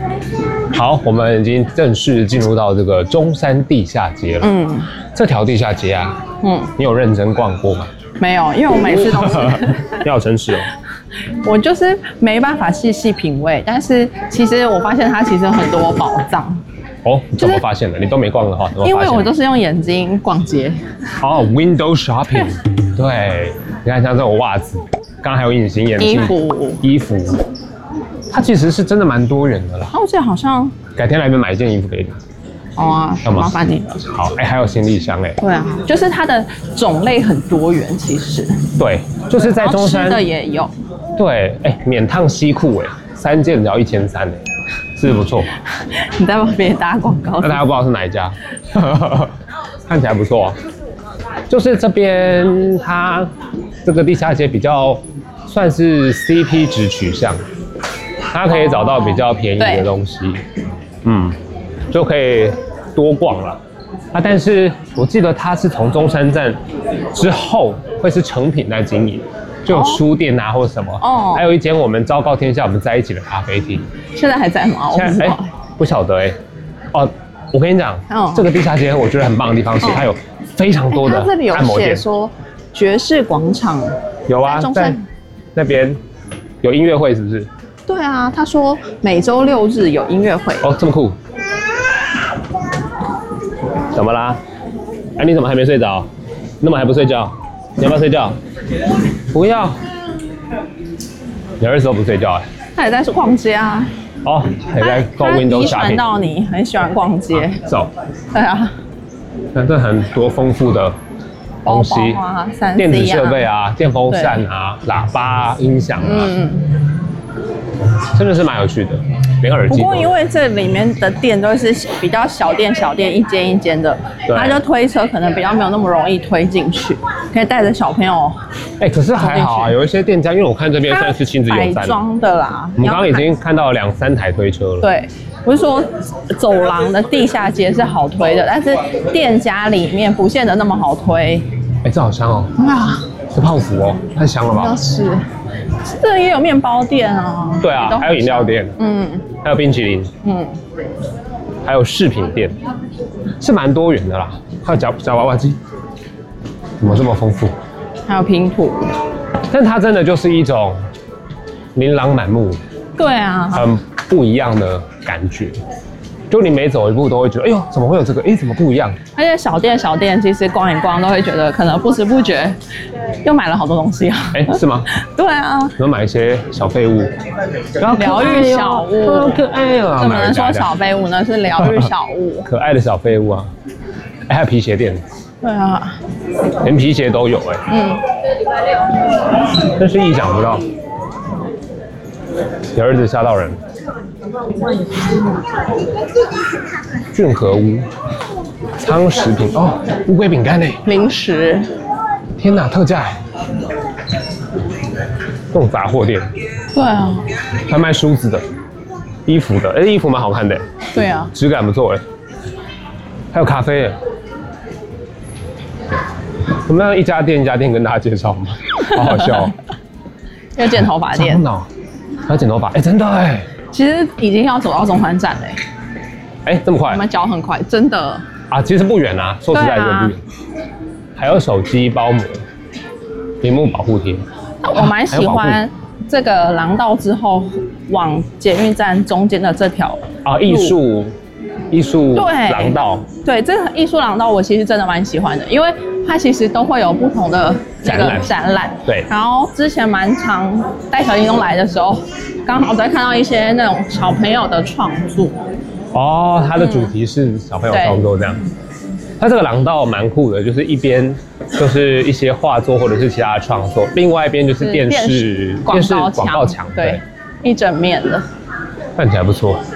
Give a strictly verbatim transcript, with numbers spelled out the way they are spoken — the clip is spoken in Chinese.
好，我们已经正式进入到这个中山地下街了。嗯，这条地下街啊，嗯，你有认真逛过吗？ 没有，因为我每次都是你好诚实哦。 我就是没办法细细品味，但是其实我发现它其实有很多宝藏。 哦，你怎么发现的？你都没逛的话， 因为我都是用眼睛逛街。 哦 ，window shopping， 对，你看像这种袜子，刚刚还有隐形眼镜、 衣服、 衣服，它其实是真的蛮多元的啦。 啊，我记得好像改天来这边买一件衣服给你。 好啊，麻烦你了。 好，哎、欸，还有行李箱哎、欸。 对啊，就是它的种类很多元，其实。 对，就是在中山。 吃的也有。 对，哎、欸，免烫西裤哎，三件只要一千三哎。是不错， 你在帮别人打广告， 那大家不知道是哪一家，看起来不错、啊。就是这边它这个地下街比较算是 C P 值取向，它可以找到比较便宜的东西，嗯，就可以多逛了。啊，但是我记得它是从中山站之后会是成品在经营。就有书店啊，或者什么，哦，还有一间我们昭告天下我们在一起的咖啡厅， 现在还在吗？我不知道、欸， 不晓得哎、欸。哦，我跟你讲，哦、这个地下街我觉得很棒的地方是它有非常多的按摩店。 它这里有写说爵士广场， 有啊，在那边有音乐会是不是？ 对啊，他说每周六日有音乐会。 哦，这么酷。怎么啦？哎，你怎么还没睡着？你怎么还不睡觉？你要不要睡觉？不要。你儿子都不睡觉哎、欸。 他也在逛街啊。 哦，还在逛 window shopping。遗传到你很喜欢逛街。啊、 走。 对啊。 那这很多丰富的东西， 啊、 电子设备啊，电风扇啊，喇叭啊，音响啊。嗯。真的是蛮有趣的，连耳机。 不过因为这里面的店都是比较小店小店，一间一间的，它就推车可能比较没有那么容易推进去，可以带着小朋友。 哎、欸，可是还好啊，有一些店家，因为我看这边算是亲子友善。 摆装的啦。 我们刚刚已经看到两三台推车了。 对，不是说走廊的地下街是好推的，但是店家里面不见得那么好推。 哎、欸，这好香哦。啊，是泡芙哦，太香了吧？ 是。这也有面包店啊， 对啊，还有饮料店，嗯，还有冰淇淋，嗯，还有饰品店，是蛮多元的啦。还有夹夹娃娃机，怎么这么丰富？ 还有拼图， 但它真的就是一种琳琅满目， 对啊， 很不一样的感觉。就你每走一步都会觉得，哎呦，怎么会有这个？哎，怎么不一样？ 而且小店小店，其实逛一逛都会觉得，可能不知不觉又买了好多东西啊。 哎，是吗？ 对啊， 有买一些小废物， 疗愈小物， 好可爱啊！ 怎么能说小废物呢？是疗愈小物， 可爱的小废物啊！哎，还有皮鞋店。 对啊， 连皮鞋都有哎。嗯。真是意想不到。你儿子吓到人。俊和屋，仓食品哦，乌龟饼干呢？ 零食。 天哪，特价哎！这种杂货店。 对啊。 还卖梳子的、衣服的，哎、欸，衣服蛮好看的。 对啊。 质感不错哎。还有咖啡哎。我们要一家店一家店跟大家介绍吗？好好笑哦。 要剪头发店。 还要剪头发？哎、欸，真的哎。 其实已经要走到中山站嘞。 哎、欸，这么快？ 我们脚很快，真的。 啊，其实不远啊，说实在的不远。还有手机包膜、屏幕保护贴。 我蛮喜欢这个廊道之后往捷运站中间的这条啊，艺术艺术廊道。 对，这个艺术廊道我其实真的蛮喜欢的，因为它其实都会有不同的那个展览。 对。 然后之前蛮常带小叮咚来的时候，刚好在看到一些那种小朋友的创作。 哦，它的主题是小朋友创作这样。嗯、它这个廊道蛮酷的，就是一边就是一些画作或者是其他的创作，另外一边就是电视电视广告墙， 对， 一整面的， 看起来不错。